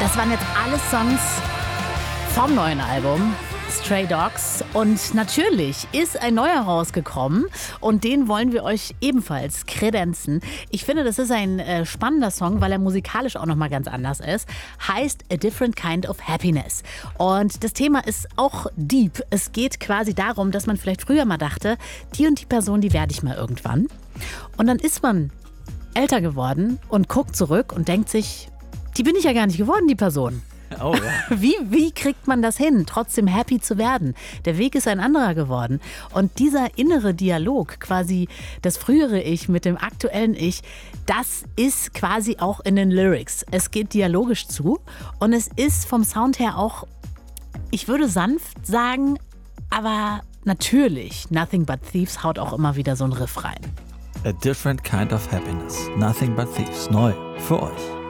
Das waren jetzt alle Songs vom neuen Album Stray Dogs und natürlich ist ein neuer rausgekommen und den wollen wir euch ebenfalls kredenzen. Ich finde, das ist ein spannender Song, weil er musikalisch auch nochmal ganz anders ist. Heißt A Different Kind of Happiness. Und das Thema ist auch deep. Es geht quasi darum, dass man vielleicht früher mal dachte, die und die Person, die werde ich mal irgendwann. Und dann ist man älter geworden und guckt zurück und denkt sich, die bin ich ja gar nicht geworden, die Person. Oh, ja. Wie kriegt man das hin, trotzdem happy zu werden? Der Weg ist ein anderer geworden. Und dieser innere Dialog, quasi das frühere Ich mit dem aktuellen Ich, das ist quasi auch in den Lyrics. Es geht dialogisch zu und es ist vom Sound her auch, ich würde sanft sagen, aber natürlich, Nothing But Thieves haut auch immer wieder so ein Riff rein. A Different Kind of Happiness. Nothing But Thieves. Neu für euch.